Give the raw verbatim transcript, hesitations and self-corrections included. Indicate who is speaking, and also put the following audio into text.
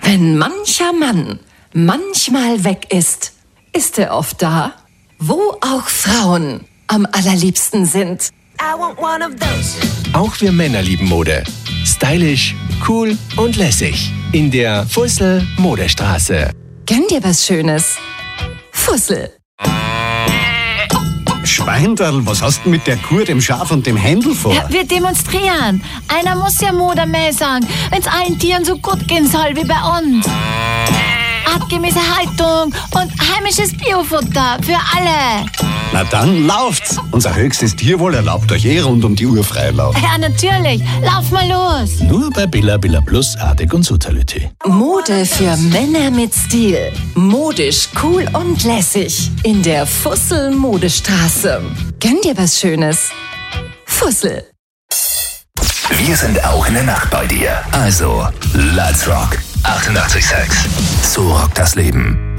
Speaker 1: Wenn mancher Mann manchmal weg ist, ist er oft da, wo auch Frauen am allerliebsten sind.
Speaker 2: I want one of those.
Speaker 3: Auch wir Männer lieben Mode. Stylisch, cool und lässig. In der Fussel Modestraße.
Speaker 1: Gönn dir was Schönes. Fussel.
Speaker 4: Schweinderl, was hast du mit der Kuh, dem Schaf und dem Händel vor?
Speaker 5: Ja, wir demonstrieren. Einer muss ja Mode mehr sagen, wenn es allen Tieren so gut gehen soll wie bei uns. Artgemäße Haltung und heimisches Biofutter für alle.
Speaker 4: Na dann lauft's. Unser höchstes Tierwohl erlaubt euch eh rund um die Uhr Freilauf.
Speaker 5: Ja, natürlich. Lauf mal los.
Speaker 3: Nur bei Billa Billa Plus, Artig und Sutality.
Speaker 1: Mode für Männer mit Stil. Modisch, cool und lässig. In der Fussel Modestraße. Gönn dir was Schönes. Fussel.
Speaker 6: Wir sind auch in der Nacht bei dir. Also, let's rock. achtundachtzig Komma sechs. So rockt das Leben.